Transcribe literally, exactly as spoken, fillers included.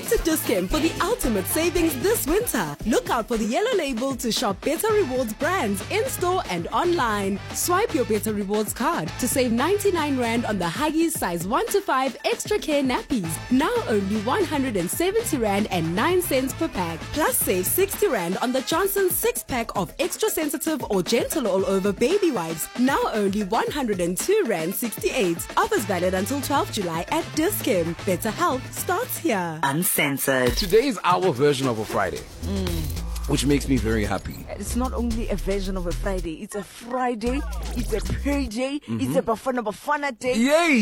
to Dis-Chem for the ultimate savings this winter. Look out for the yellow label to shop Better Rewards brands in-store and online. Swipe your Better Rewards card to save ninety-nine rand on the Huggies size one to five extra care nappies. Now only one hundred seventy rand and nine cents per pack. Plus save sixty rand on the Johnson six pack of extra sensitive or gentle all over baby wipes. Now only one hundred two rand sixty-eight. Offers valid until twelfth July at Dis-Chem. Better health starts here. Uncensored. Today is our version of a Friday, mm. which makes me very happy. It's not only a version of a Friday, it's a Friday, it's a payday, mm-hmm. it's a Bafana Bafana day. Yay!